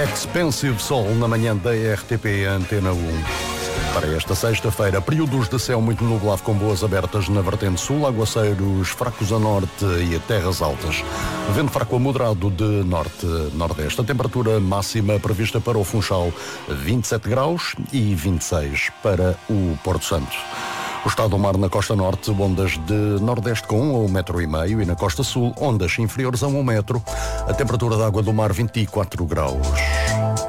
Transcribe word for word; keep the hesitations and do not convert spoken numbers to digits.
Expensive Soul na manhã da R T P Antena um. Para esta sexta-feira, períodos de céu muito nublado com boas abertas na vertente sul, aguaceiros fracos a norte e a terras altas. Vento fraco a moderado de norte-nordeste. A temperatura máxima prevista para o Funchal, vinte e sete graus e vinte e seis para o Porto Santo. O estado do mar na costa norte, ondas de nordeste com um a um metro e meio, e na costa sul, ondas inferiores a um metro. A temperatura da água do mar, vinte e quatro graus.